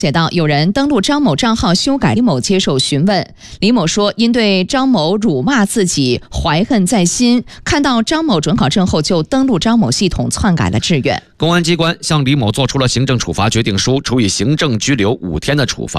写道，有人登录张某账号修改，李某接受询问，李某说，因对张某辱骂自己怀恨在心，看到张某准考证后就登录张某系统篡改了志愿。 公安机关向李某作出了行政处罚决定书，处以行政拘留5天的处罚。